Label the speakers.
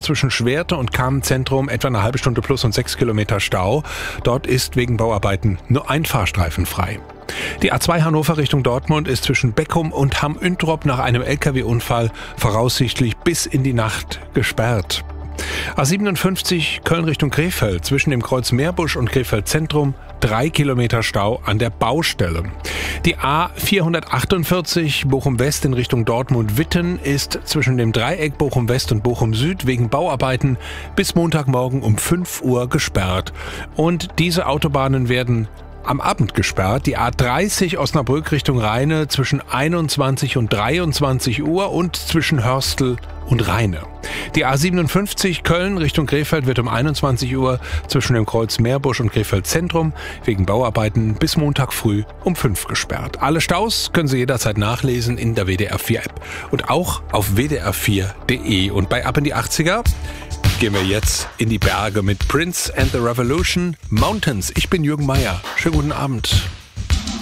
Speaker 1: zwischen Schwerte und Kamenz-Zentrum etwa eine halbe Stunde plus und 6 Kilometer Stau. Dort ist wegen Bauarbeiten nur ein Fahrstreifen frei. Die A2 Hannover Richtung Dortmund ist zwischen Beckum und Hamm-Üntrop nach einem Lkw-Unfall voraussichtlich bis in die Nacht gesperrt. A57 Köln Richtung Krefeld zwischen dem Kreuz Meerbusch und Krefeld Zentrum 3 Kilometer Stau an der Baustelle. Die A448 Bochum West in Richtung Dortmund-Witten ist zwischen dem Dreieck Bochum West und Bochum Süd wegen Bauarbeiten bis Montagmorgen um 5 Uhr gesperrt. Und diese Autobahnen werden am Abend gesperrt. Die A30 Osnabrück Richtung Rheine zwischen 21 und 23 Uhr und zwischen Hörstel und Rheine. Die A57 Köln Richtung Krefeld wird um 21 Uhr zwischen dem Kreuz Meerbusch und Krefeld Zentrum wegen Bauarbeiten bis Montag früh um 5 gesperrt. Alle Staus können Sie jederzeit nachlesen in der WDR4-App und auch auf wdr4.de. Und bei Ab in die 80er gehen wir jetzt in die Berge mit Prince and the Revolution Mountains. Ich bin Jürgen Meier. Schönen guten Abend.